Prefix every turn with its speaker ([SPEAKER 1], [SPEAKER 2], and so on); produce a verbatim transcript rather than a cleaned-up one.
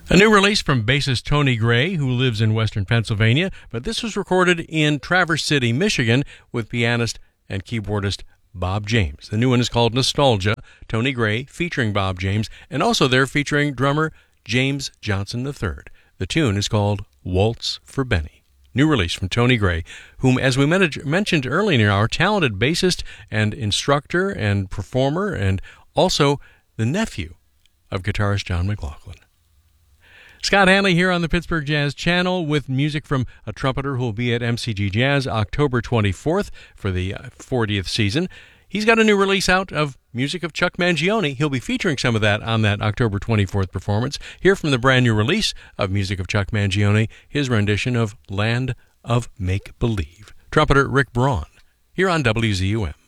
[SPEAKER 1] A new release from bassist Tony Gray, who lives in western Pennsylvania, but this was recorded in Traverse City, Michigan, with pianist and keyboardist Bob James. The new one is called Nostalgia, Tony Gray featuring Bob James, and also they're featuring drummer James Johnson the third. The tune is called Waltz for Benny. New release from Tony Gray, whom, as we mentioned earlier, our talented bassist and instructor and performer, and also the nephew of guitarist John McLaughlin. Scott Hanley here on the Pittsburgh Jazz Channel with music from a trumpeter who will be at M C G Jazz October twenty-fourth for the fortieth season. He's got a new release out of music of Chuck Mangione. He'll be featuring some of that on that October twenty-fourth performance. Hear from the brand new release of music of Chuck Mangione, his rendition of Land of Make Believe. Trumpeter Rick Braun here on W Z U M.